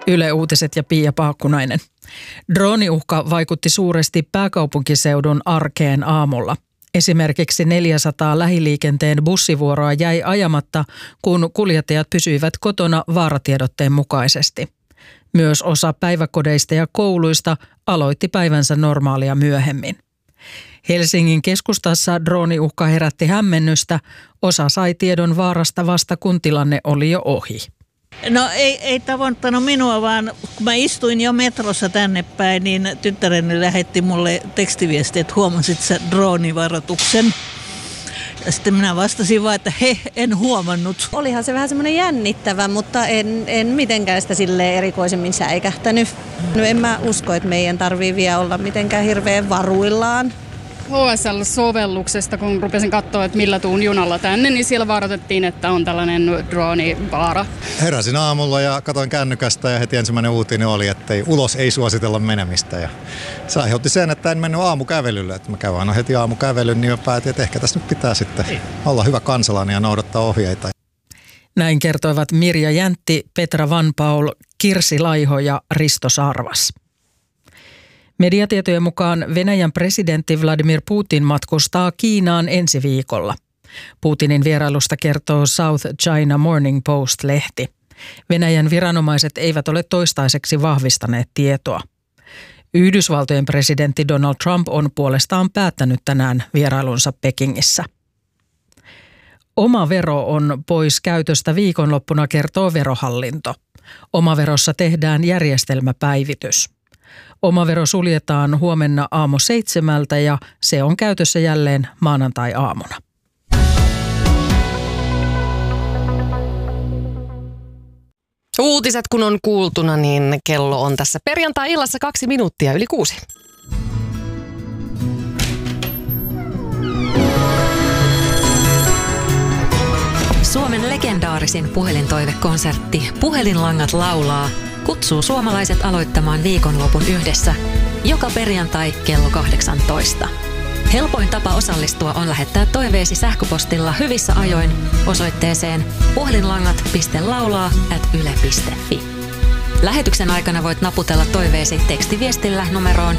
Yle Uutiset ja Pia Paakkunainen. Drooniuhka vaikutti suuresti pääkaupunkiseudun arkeen aamulla. Esimerkiksi 400 lähiliikenteen bussivuoroa jäi ajamatta, kun kuljettajat pysyivät kotona vaaratiedotteen mukaisesti. Myös osa päiväkodeista ja kouluista aloitti päivänsä normaalia myöhemmin. Helsingin keskustassa drooniuhka herätti hämmennystä. Osa sai tiedon vaarasta vasta, kun tilanne oli jo ohi. No ei tavoittanut minua, vaan kun mä istuin jo metrossa tänne päin, niin tyttäreni lähetti mulle tekstiviesti, että huomasit sä droonivaroituksen. Ja sitten minä vastasin vaan, että en huomannut. Olihan se vähän semmoinen jännittävä, mutta en mitenkään sitä silleen erikoisemmin säikähtänyt. No en mä usko, että meidän tarvii vielä olla mitenkään hirveän varuillaan. HSL-sovelluksesta, kun rupesin katsoa, että millä tuun junalla tänne, niin siellä varoitettiin, että on tällainen droonivaara. Heräsin aamulla ja katsoin kännykästä ja heti ensimmäinen uutinen oli, että ulos ei suositella menemistä. Ja se aiheutti sen, että en mennyt aamukävelylle. Että mä käyn aina heti aamukävelyn, niin päätin, että ehkä tässä nyt pitää sitten olla hyvä kansalainen ja noudattaa ohjeita. Näin kertoivat Mirja Jäntti, Petra Vanpaul, Kirsi Laiho ja Risto Sarvas. Mediatietojen mukaan Venäjän presidentti Vladimir Putin matkustaa Kiinaan ensi viikolla. Putinin vierailusta kertoo South China Morning Post-lehti. Venäjän viranomaiset eivät ole toistaiseksi vahvistaneet tietoa. Yhdysvaltojen presidentti Donald Trump on puolestaan päättänyt tänään vierailunsa Pekingissä. Oma vero on pois käytöstä viikonloppuna, kertoo Verohallinto. Omaverossa tehdään järjestelmäpäivitys. Omavero suljetaan huomenna 7:00 ja se on käytössä jälleen maanantai-aamuna. Uutiset kun on kuultuna, niin kello on tässä perjantai-illassa 2 minuuttia yli 6. Suomen legendaarisin puhelintoivekonsertti Puhelinlangat laulaa kutsuu suomalaiset aloittamaan viikonlopun yhdessä joka perjantai kello 18. Helpoin tapa osallistua on lähettää toiveesi sähköpostilla hyvissä ajoin osoitteeseen puhelinlangat.laulaa@yle.fi. Lähetyksen aikana voit naputella toiveesi tekstiviestillä numeroon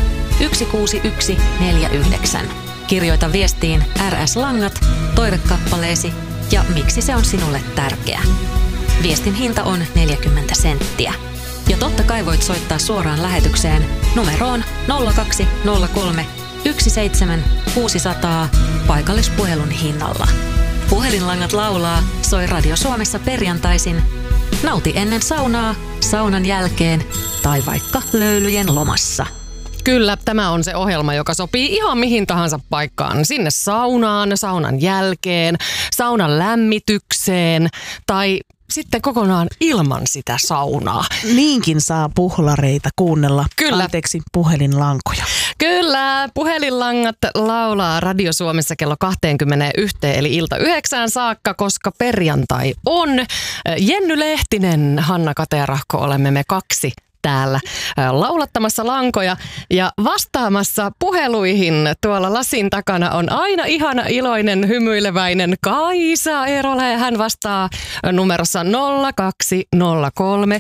16149. Kirjoita viestiin RS Langat, toivekappaleesi ja miksi se on sinulle tärkeä. Viestin hinta on 40 senttiä. Ja totta kai voit soittaa suoraan lähetykseen numeroon 0203 17600 paikallispuhelun hinnalla. Puhelinlangat laulaa soi Radio Suomessa perjantaisin. Nauti ennen saunaa, saunan jälkeen tai vaikka löylyjen lomassa. Kyllä, tämä on se ohjelma, joka sopii ihan mihin tahansa paikkaan. Sinne saunaan, saunan jälkeen, saunan lämmitykseen tai sitten kokonaan ilman sitä saunaa. Niinkin saa puhlareita kuunnella. Kyllä. Anteeksi, puhelinlankoja. Kyllä, puhelinlangat laulaa Radio Suomessa kello 21, eli ilta 9 saakka, koska perjantai on. Jenny Lehtinen, Hanna Katerahko, olemme me kaksi täällä laulattamassa lankoja ja vastaamassa puheluihin. Tuolla lasin takana on aina ihana, iloinen, hymyileväinen Kaisa Eerola ja hän vastaa numerossa 0203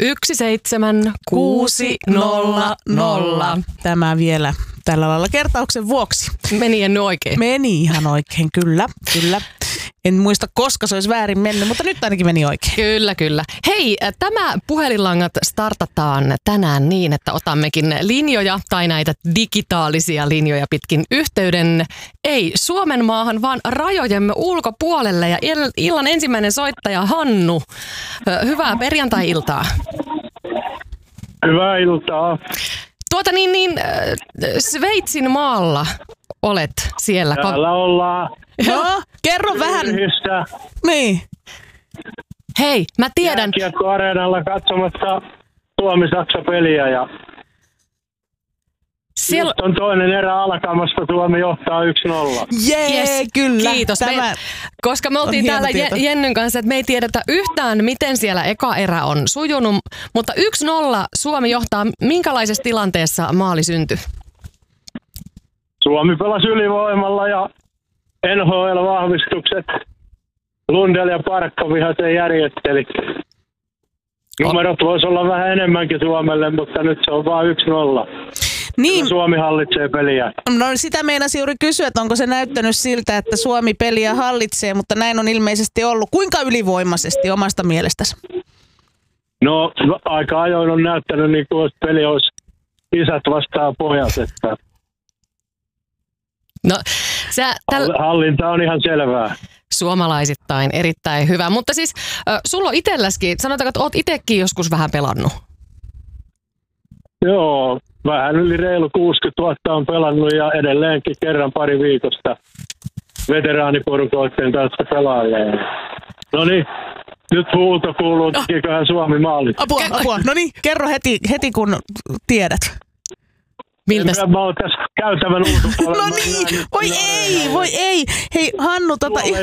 17600. Tämä vielä tällä lailla kertauksen vuoksi. Meni Jenny oikein? Meni ihan oikein, kyllä. En muista, koska se olisi väärin mennyt, mutta nyt ainakin meni oikein. Kyllä. Hei, tämä puhelinlangat startataan tänään niin, että otammekin linjoja tai näitä digitaalisia linjoja pitkin yhteyden. Ei Suomen maahan, vaan rajojemme ulkopuolelle. Ja illan ensimmäinen soittaja Hannu. Hyvää perjantai-iltaa. Hyvää iltaa. Sveitsin maalla olet siellä. Täällä ollaan. No, kerro vähän. Yhdessä. Niin. Hei, mä tiedän. Jääkiekko-areenalla katsomassa Suomi-Saksa-peliä ja siellä on toinen erä alkamassa, Suomi johtaa 1-0. Jee, kyllä. Kiitos. Koska me oltiin täällä Jennyn kanssa, että me ei tiedetä yhtään, miten siellä eka erä on sujunut, mutta 1-0 Suomi johtaa. Minkälaisessa tilanteessa maali syntyi? Suomi pelasi ylivoimalla ja NHL-vahvistukset. Lundell ja Parkkovihan se järjetteli. Numerot voisi olla vähän enemmänkin Suomelle, mutta nyt se on vaan 1-0. Niin. Suomi hallitsee peliä. No sitä meinasin juuri kysyä, että onko se näyttänyt siltä, että Suomi peliä hallitsee, mutta näin on ilmeisesti ollut. Kuinka ylivoimaisesti omasta mielestäsi? No aika ajoin on näyttänyt niin kuin peli olisi isät vastaan pojat. Että No, hallinta on ihan selvää. Suomalaisittain erittäin hyvä, mutta siis sulla on itselläskin, sanotaanko, että oot itsekin joskus vähän pelannut? Joo, vähän yli reilu 60 000 on pelannut ja edelleenkin kerran pari viikosta veteraaniporukoiden kanssa pelaajan. No niin, nyt huuto kuuluu, tekiköhän Suomi maalit. Apua. No niin, kerro heti kun tiedät. Miltä? Mä oon tässä käytävän ulkopuolella. No niin, voi ei. Hei Hannu,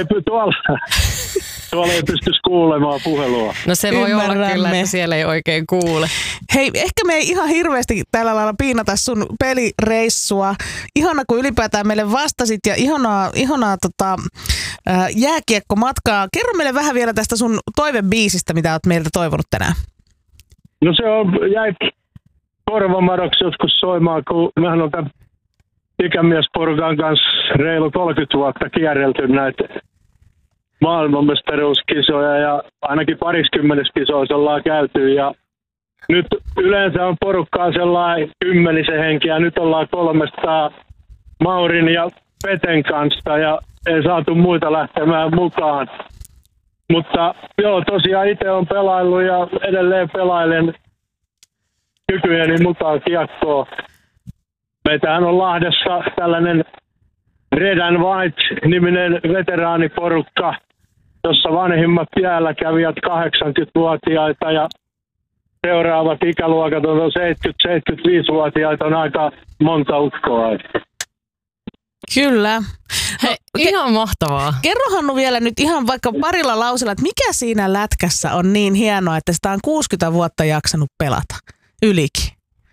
Tuolla ei pystyisi kuulemaan puhelua. No se voi olla kyllä, että siellä ei oikein kuule. Hei, ehkä me ei ihan hirveästi tällä lailla piinata sun pelireissua. Ihana, kun ylipäätään meille vastasit ja ihanaa jääkiekkomatkaa. Kerro meille vähän vielä tästä sun toivebiisistä, mitä oot meiltä toivonut tänään. No se jäi korvamadoksi joskus soimaan, kun mehän on tämän ikämiesporukan kanssa reilu 30 vuotta kierrelty näitä maailmanmestaruuskisoja ja ainakin 20 kisoissa ollaan käyty ja nyt yleensä on porukkaa sellainen 10 henkiä, nyt ollaan 300 Maurin ja Peten kanssa ja ei saatu muita lähtemään mukaan. Mutta joo, tosiaan itse on pelaillut ja edelleen pelailen kykyjeni mukaan kiekkoa. Meitähän on Lahdessa tällainen Red and White-niminen veteraaniporukka, jossa vanhimmat jäälläkävijät 80-vuotiaita ja seuraavat ikäluokat on 70-75-vuotiaita, on aika monta ukkoa. Kyllä. Hei, ihan mahtavaa. Kerro Hannu vielä nyt ihan vaikka parilla lausella, että mikä siinä lätkässä on niin hienoa, että sitä on 60 vuotta jaksanut pelata ylikin?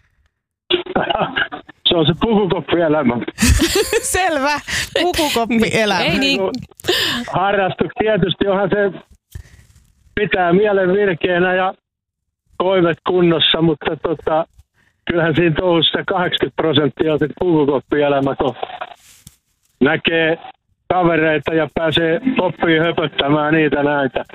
Se on se pukukoppielämä. Selvä, pukukoppielämä. Ei niin. Harrastus tietysti onhan se pitää mielen virkeänä ja koivet kunnossa, mutta kyllähän siinä touhussa 80% on se pukukoppielämä, kun näkee kavereita ja pääsee oppiin höpöttämään niitä näitä.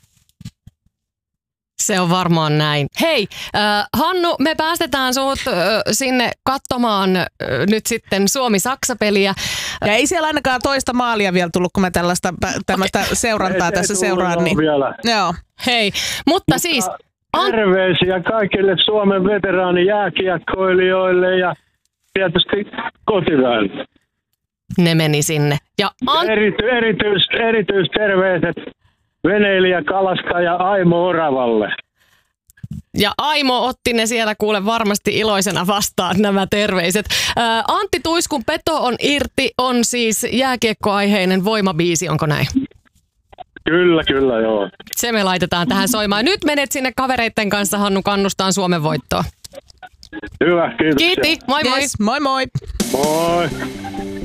Se on varmaan näin. Hei, Hannu, me päästetään sut sinne katsomaan nyt sitten Suomi-Saksa-peliä. Ja ei siellä ainakaan toista maalia vielä tullut, kun mä tällaista seurantaa tässä seuraan. Niin. Vielä. Joo. Hei, mutta siis... Terveisiä kaikille Suomen veteraanijääkiekkoilijoille ja tietysti kotiväelle. Ne meni sinne. Ja erityisterveiset veneilijä, kalastaja Aimo Oravalle. Ja Aimo otti ne siellä kuule varmasti iloisena vastaan nämä terveiset. Antti Tuiskun Peto on irti on siis jääkiekkoaiheinen voimabiisi, onko näin? Kyllä, joo. Se me laitetaan tähän soimaan. Nyt menet sinne kavereitten kanssa, Hannu, kannustaan Suomen voittoa. Hyvä, kiitos. Kiitti, moi moi. Yes, moi moi. Moi.